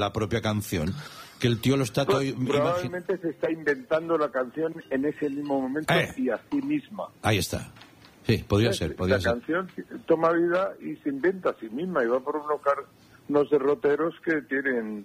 la propia canción, que el tío lo está todo... Probablemente se está inventando la canción en ese mismo momento y a sí misma. Ahí está. Sí, podría ser. La canción toma vida y se inventa a sí misma y va por unos derroteros que tienen...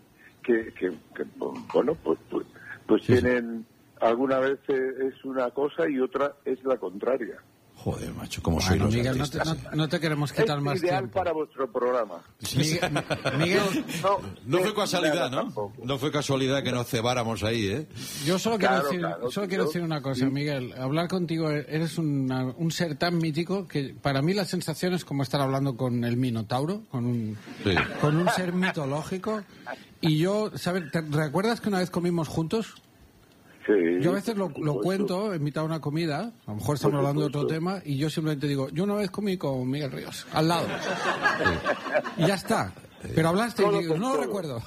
pues sí, tienen... Alguna vez es una cosa y otra es la contraria. Joder, macho, ¿cómo soy los Miguel, artistas? no te queremos quitar más tiempo. Es ideal para vuestro programa. Miguel, no fue casualidad, ¿no? Tampoco. No fue casualidad que nos cebáramos ahí, ¿eh? Yo solo quiero decir una cosa, Miguel. Hablar contigo, eres un ser tan mítico que para mí la sensación es como estar hablando con el Minotauro, con un ser mitológico. Y yo, ¿sabes? ¿Te recuerdas que una vez comimos juntos? Sí, yo a veces lo cuento en mitad de una comida, a lo mejor estamos hablando de otro tema, y yo simplemente digo, yo una vez comí con Miguel Ríos, al lado. Y ya está. Pero hablaste y digo, no lo recuerdo.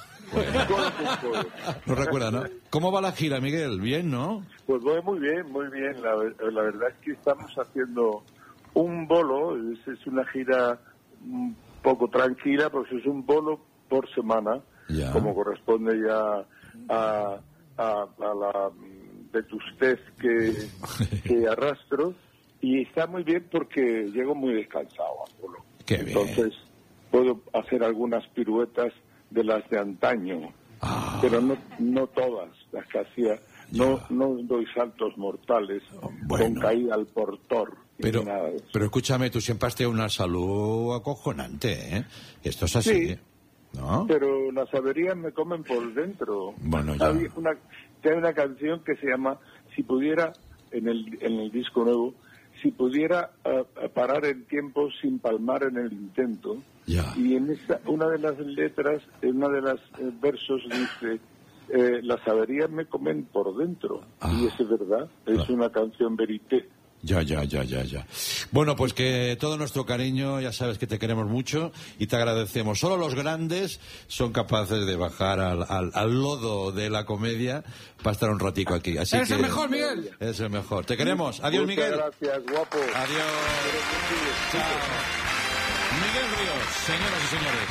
No recuerda, ¿no? ¿Cómo va la gira, Miguel? Bien, ¿no? Pues muy bien, muy bien. La verdad es que estamos haciendo un bolo, es una gira un poco tranquila, pues es un bolo por semana, como corresponde ya a la vetustez que arrastro, y está muy bien porque llego muy descansado al bolo. Qué bien. Entonces puedo hacer algunas piruetas de las de antaño, pero no todas las que hacía. No doy saltos mortales con caída al portor. Pero nada de eso. Pero escúchame, tú siempre has tenido una salud acojonante, ¿eh? Esto es así, Sí, ¿no? pero las averías me comen por dentro. Bueno, ya. Hay una canción que se llama Si pudiera, en el disco nuevo, si pudiera parar el tiempo sin palmar en el intento. Ya. Y en una de las letras, en una de las versos dice, las averías me comen por dentro. Y es verdad, es una canción verité. Ya. Bueno, pues que todo nuestro cariño, ya sabes que te queremos mucho y te agradecemos. Solo los grandes son capaces de bajar al lodo de la comedia para estar un ratico aquí. Así ¡Eres que el mejor, Miguel! Es el mejor. Te queremos. Adiós, Muchas Miguel. gracias, guapo. Adiós. Chao. Miguel Ríos, señoras y señores.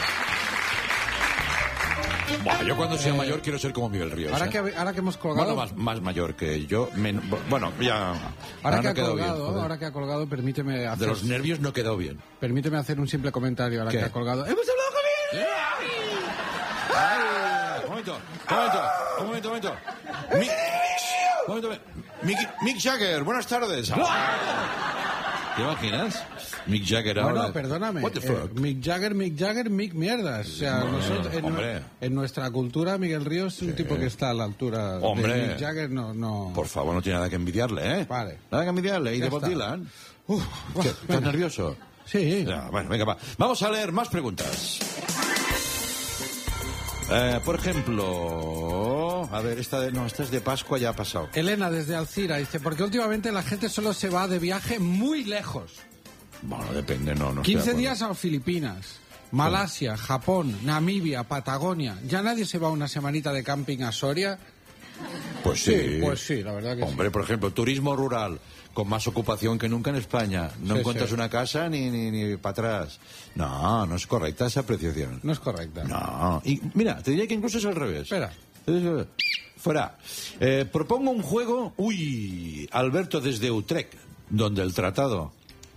Bueno, yo cuando sea mayor quiero ser como Miguel Ríos. Ahora que hemos colgado... Bueno, más mayor que yo. Bueno, ya... Ahora que no ha colgado, permíteme hacer... De los nervios no quedó bien. Permíteme hacer un simple comentario ahora ¿Qué? que ha colgado. ¡Hemos hablado con él! Un momento. Mick Jagger, buenas tardes. ¿Te imaginas? Mick Jagger ahora... Bueno, perdóname. What the fuck? Mick Jagger, Mick mierdas. O sea, en nuestra cultura, Miguel Ríos es un tipo que está a la altura de Mick Jagger. No. Por favor, no tiene nada que envidiarle, ¿eh? Vale. Nada que envidiarle. ¿Y Ya de Bob está. Dylan? ¿Estás nervioso? Sí. Ya, bueno, venga, va. Vamos a leer más preguntas. Por ejemplo... A ver, esta es de Pascua, ya ha pasado. Elena, desde Alcira, dice, porque últimamente la gente solo se va de viaje muy lejos. Bueno, depende, no 15 días a Filipinas, Malasia, Japón, Namibia, Patagonia. ¿Ya nadie se va una semanita de camping a Soria? Pues sí. Pues sí, la verdad que Hombre, por ejemplo, turismo rural, con más ocupación que nunca en España. No encuentras una casa ni para atrás. No es correcta esa apreciación. No es correcta. No. Y mira, te diría que incluso es al revés. Espera. Fuera. Propongo un juego... Uy, Alberto desde Utrecht, donde el tratado...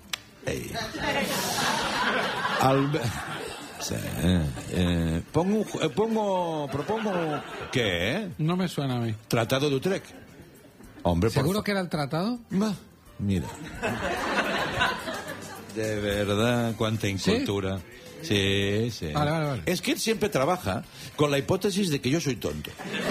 Propongo... ¿Qué? No me suena a mí. Tratado de Utrecht. Hombre, ¿Seguro que era el tratado? Mira. De verdad, cuánta incultura. Sí. Vale. Es que él siempre trabaja con la hipótesis de que yo soy tonto.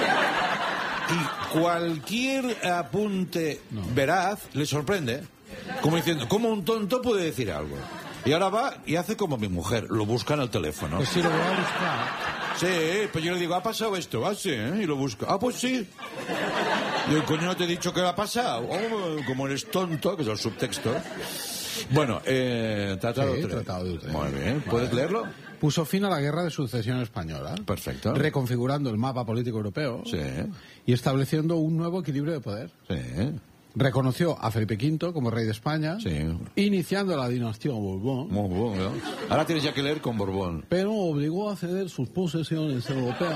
Y cualquier apunte veraz le sorprende. Como diciendo, ¿cómo un tonto puede decir algo? Y ahora va y hace como mi mujer, lo busca en el teléfono. Pues sí, lo voy a buscar. Sí, pues yo le digo, ¿ha pasado esto? Sí, ¿eh? Y lo busca. Pues sí. Y el coño, no te he dicho que ha pasado. Como eres tonto, que es el subtexto. Bueno, Tratado de Utrecht. Muy bien, ¿puedes leerlo? Puso fin a la guerra de sucesión española. Perfecto. Reconfigurando el mapa político europeo. Sí. Y estableciendo un nuevo equilibrio de poder. Sí. reconoció a Felipe V como rey de España, sí, iniciando la dinastía Borbón. Ahora tienes ya que leer con Borbón. Pero obligó a ceder sus posesiones europeas